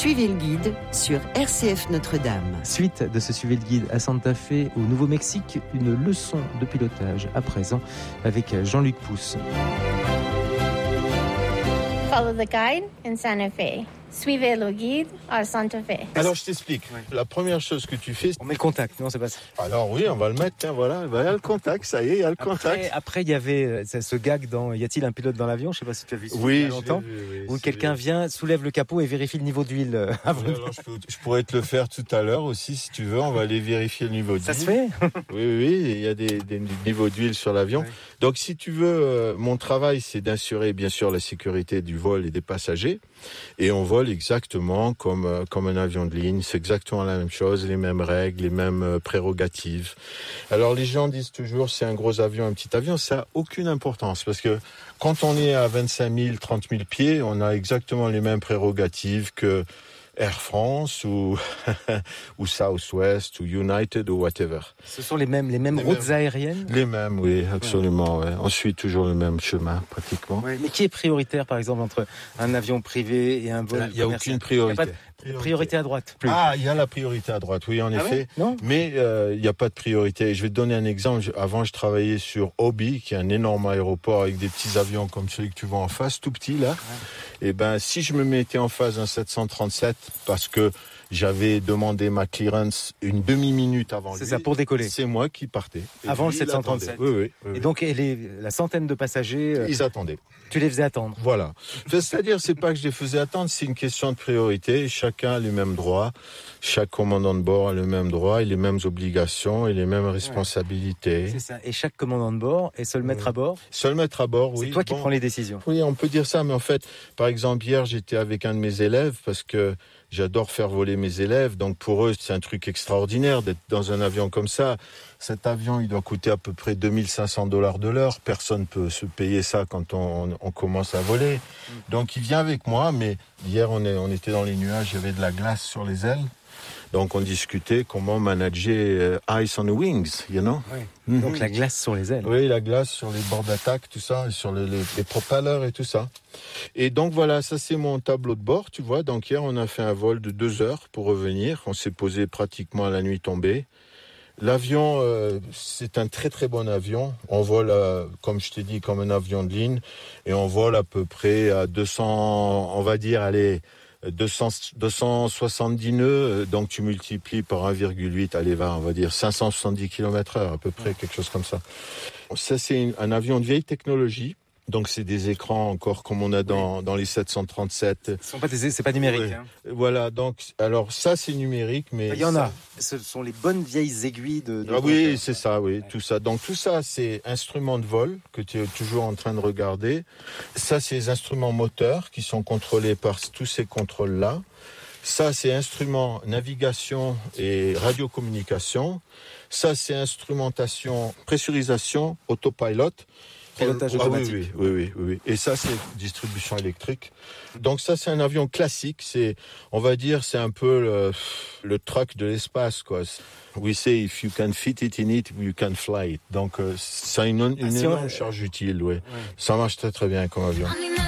Suivez le guide sur RCF Notre-Dame. Suite de ce Suivez le guide à Santa Fe au Nouveau-Mexique, une leçon de pilotage à présent avec Jean-Luc Pousse. Follow the guide in Santa Fe. Suivez le guide à Santa Fe. Alors je t'explique. Ouais. La première chose que tu fais... On met le contact, non, c'est pas ça. Alors oui, on va le mettre, voilà. Il y a le contact, ça y est, il y a le contact. Après, il y avait ce gag dans Y a-t-il un pilote dans l'avion? Je sais pas si tu as vu ça il y a longtemps. Où quelqu'un vient, soulève le capot et vérifie le niveau d'huile. Alors, je pourrais te le faire tout à l'heure aussi, si tu veux. On va aller vérifier le niveau d'huile. Ça se fait? Oui, il y a des niveaux d'huile sur l'avion. Oui. Donc si tu veux, mon travail, c'est d'assurer bien sûr la sécurité du vol et des passagers. Et on vole exactement comme un avion de ligne. C'est exactement la même chose, les mêmes règles, les mêmes prérogatives. Alors les gens disent toujours c'est un gros avion, un petit avion. Ça n'a aucune importance parce que quand on est à 25 000, 30 000 pieds, on a exactement les mêmes prérogatives que Air France ou Southwest ou United ou whatever. Ce sont les mêmes routes aériennes? Les mêmes, oui, absolument. Ouais. On suit toujours le même chemin, pratiquement. Ouais. Mais qui est prioritaire, par exemple, entre un avion privé et un vol? Il n'y a aucune priorité. Il n'y a pas de priorité à droite. Plus. Ah, il y a la priorité à droite, oui, en effet. Ouais, non, mais il n'y a pas de priorité. Je vais te donner un exemple. Avant, je travaillais sur Obi, qui est un énorme aéroport avec des petits avions comme celui que tu vois en face, tout petit là. Ouais. Et ben, si je me mettais en face d'un 737, parce que j'avais demandé ma clearance une demi-minute avant lui. C'est ça, pour décoller. C'est moi qui partais. Avant le 737. Oui. Et donc, la centaine de passagers... Ils attendaient. Tu les faisais attendre. Voilà. C'est-à-dire, c'est pas que je les faisais attendre, c'est une question de priorité. Chacun a les mêmes droits. Chaque commandant de bord a les mêmes droits et les mêmes obligations et les mêmes responsabilités. C'est ça. Et chaque commandant de bord est seul maître à bord? Seul maître à bord, oui. C'est toi qui prends les décisions. Oui, on peut dire ça, mais en fait, par exemple, hier, j'étais avec un de mes élèves parce que j'adore faire voler mes élèves, donc pour eux, c'est un truc extraordinaire d'être dans un avion comme ça. Cet avion, il doit coûter à peu près $2 500 de l'heure. Personne ne peut se payer ça quand on commence à voler. Donc, il vient avec moi, mais hier, on était dans les nuages, il y avait de la glace sur les ailes. Donc, on discutait comment manager ice on the wings, you know. Oui. Donc, la glace sur les ailes. Oui, la glace sur les bords d'attaque, tout ça, sur les propellers et tout ça. Et donc, voilà, ça, c'est mon tableau de bord, tu vois. Donc, hier, on a fait un vol de 2 heures pour revenir. On s'est posé pratiquement à la nuit tombée. L'avion, c'est un très, très bon avion. On vole, comme je t'ai dit, comme un avion de ligne. Et on vole à peu près à 200, on va dire, 270 nœuds, donc tu multiplies par 1,8, on va dire 570 km/h, à peu près, quelque chose comme ça. Ça, c'est un avion de vieille technologie. Donc, c'est des écrans encore comme on a dans les 737. C'est pas numérique. Oui. Hein. Voilà, donc, alors ça, c'est numérique, mais... Il y en a. Ce sont les bonnes vieilles aiguilles de oui, c'est ça, oui, tout ça. Donc, tout ça, c'est instruments de vol que tu es toujours en train de regarder. Ça, c'est les instruments moteurs qui sont contrôlés par tous ces contrôles-là. Ça, c'est instruments navigation et radiocommunication. Ça, c'est instrumentation, pressurisation, autopilote. Pilotage automatique. Oui. Et ça, c'est distribution électrique. Donc ça, c'est un avion classique. On va dire, c'est un peu le truck de l'espace, quoi. We say if you can fit it in it, you can fly it. Donc ça a une énorme charge utile, oui. Ça marche très très bien comme avion.